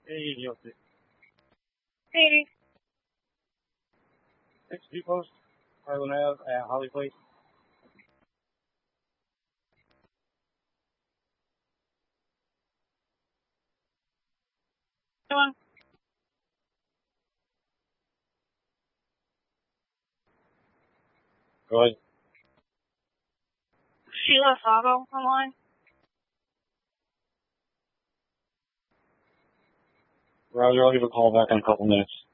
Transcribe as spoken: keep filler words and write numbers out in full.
Hey, Neil. Hey. Next view post, Harlan Ave at Holly Place. Come on. Go ahead. Sheila Sabo online. Roger, I'll give a call back in a couple minutes.